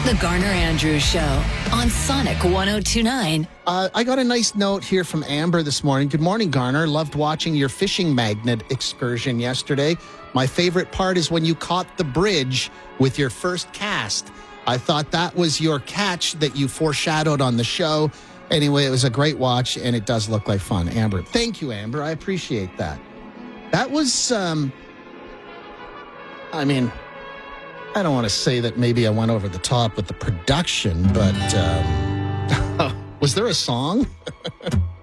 The Garner Andrews Show on Sonic 1029. I got a nice note here from Amber this morning. Good morning, Garner. Loved watching your fishing magnet excursion yesterday. My favorite part is when you caught the bridge with your first cast. I thought that was your catch that you foreshadowed on the show. Anyway, it was a great watch, and it does look like fun. Amber, thank you, Amber. I appreciate that. That was, I don't want to say that maybe I went over the top with the production, but was there a song?